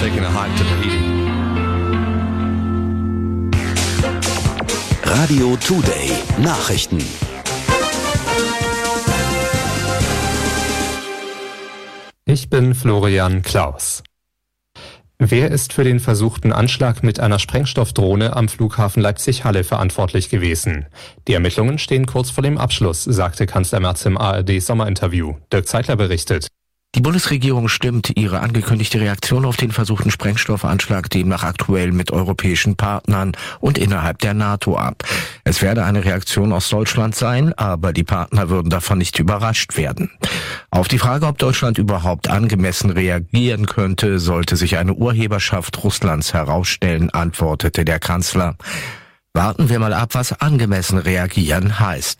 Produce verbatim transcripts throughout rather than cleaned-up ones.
taking a hike to Tahiti. Radio Today Nachrichten. Ich bin Florian Klaus. Wer ist für den versuchten Anschlag mit einer Sprengstoffdrohne am Flughafen Leipzig-Halle verantwortlich gewesen? Die Ermittlungen stehen kurz vor dem Abschluss, sagte Kanzler Merz im A R D-Sommerinterview. Dirk Zeitler berichtet. Die Bundesregierung stimmt ihre angekündigte Reaktion auf den versuchten Sprengstoffanschlag demnach aktuell mit europäischen Partnern und innerhalb der NATO ab. Es werde eine Reaktion aus Deutschland sein, aber die Partner würden davon nicht überrascht werden. Auf die Frage, ob Deutschland überhaupt angemessen reagieren könnte, sollte sich eine Urheberschaft Russlands herausstellen, antwortete der Kanzler. Warten wir mal ab, was angemessen reagieren heißt.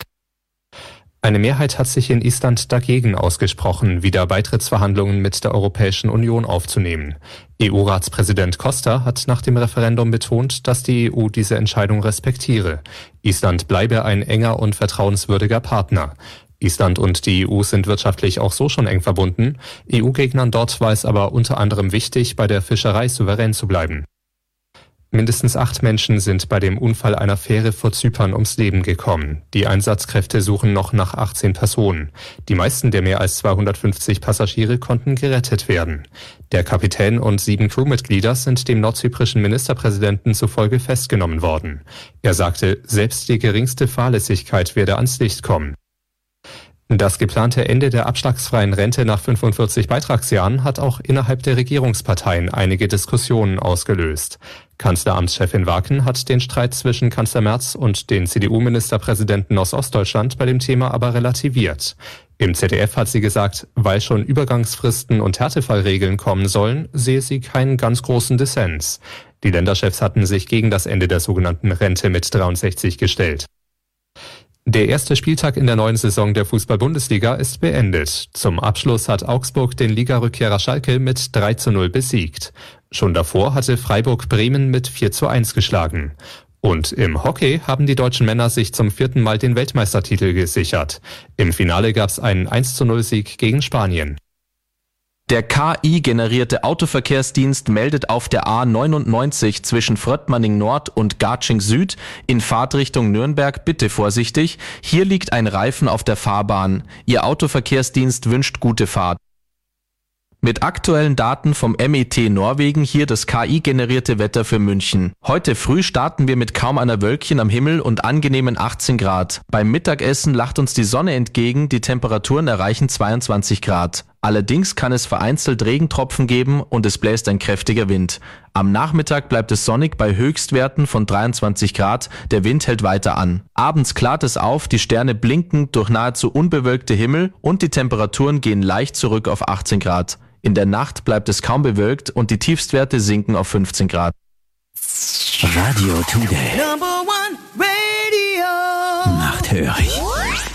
Eine Mehrheit hat sich in Island dagegen ausgesprochen, wieder Beitrittsverhandlungen mit der Europäischen Union aufzunehmen. E U-Ratspräsident Costa hat nach dem Referendum betont, dass die E U diese Entscheidung respektiere. Island bleibe ein enger und vertrauenswürdiger Partner. Island und die E U sind wirtschaftlich auch so schon eng verbunden. E U-Gegnern dort war es aber unter anderem wichtig, bei der Fischerei souverän zu bleiben. Mindestens acht Menschen sind bei dem Unfall einer Fähre vor Zypern ums Leben gekommen. Die Einsatzkräfte suchen noch nach achtzehn Personen. Die meisten der mehr als zweihundertfünfzig Passagiere konnten gerettet werden. Der Kapitän und sieben Crewmitglieder sind dem nordzyprischen Ministerpräsidenten zufolge festgenommen worden. Er sagte, selbst die geringste Fahrlässigkeit werde ans Licht kommen. Das geplante Ende der abschlagsfreien Rente nach fünfundvierzig Beitragsjahren hat auch innerhalb der Regierungsparteien einige Diskussionen ausgelöst. Kanzleramtschefin Waken hat den Streit zwischen Kanzler Merz und den C D U-Ministerpräsidenten aus Ostdeutschland bei dem Thema aber relativiert. Im Z D F hat sie gesagt, weil schon Übergangsfristen und Härtefallregeln kommen sollen, sehe sie keinen ganz großen Dissens. Die Länderchefs hatten sich gegen das Ende der sogenannten Rente mit dreiundsechzig gestellt. Der erste Spieltag in der neuen Saison der Fußball-Bundesliga ist beendet. Zum Abschluss hat Augsburg den Ligarückkehrer Schalke mit drei zu null besiegt. Schon davor hatte Freiburg Bremen mit vier zu eins geschlagen. Und im Hockey haben die deutschen Männer sich zum vierten Mal den Weltmeistertitel gesichert. Im Finale gab es einen eins zu null Sieg gegen Spanien. Der K I-generierte Autoverkehrsdienst meldet auf der A neunundneunzig zwischen Fröttmanning Nord und Garching Süd in Fahrtrichtung Nürnberg bitte vorsichtig, hier liegt ein Reifen auf der Fahrbahn. Ihr Autoverkehrsdienst wünscht gute Fahrt. Mit aktuellen Daten vom M E T Norwegen hier das K I-generierte Wetter für München. Heute früh starten wir mit kaum einer Wölkchen am Himmel und angenehmen achtzehn Grad. Beim Mittagessen lacht uns die Sonne entgegen, die Temperaturen erreichen zweiundzwanzig Grad. Allerdings kann es vereinzelt Regentropfen geben und es bläst ein kräftiger Wind. Am Nachmittag bleibt es sonnig bei Höchstwerten von dreiundzwanzig Grad, der Wind hält weiter an. Abends klart es auf, die Sterne blinken durch nahezu unbewölkte Himmel und die Temperaturen gehen leicht zurück auf achtzehn Grad. In der Nacht bleibt es kaum bewölkt und die Tiefstwerte sinken auf fünfzehn Grad. Radio Today. Number one,